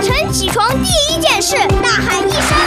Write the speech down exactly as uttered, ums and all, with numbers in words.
晨起床第一件事，大喊一声